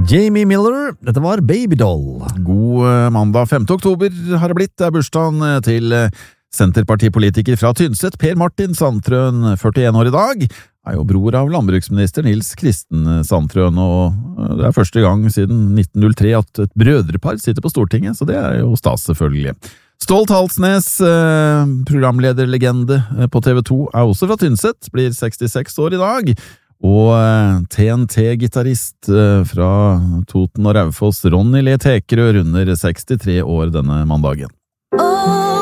Jamie Miller, dette var Babydoll. God mandag 5. oktober har det blitt. Det er bursdagen til senterpartipolitiker fra Tynset, Per Martin Sandtrøen, 41 år i dag. Er jo bror av landbruksminister Nils Kristen Sandtrøen, og det er første gang siden 1903 at et brødrepar sitter på Stortinget, så det er jo stas selvfølgelig. Stolt Halsnes, programlederlegende på TV 2, er også fra Tynset, blir 66 år i dag. Og TNT-gitarist fra Toten og Raufoss, Ronny Le Tekerø, runder 63 år denne mandagen.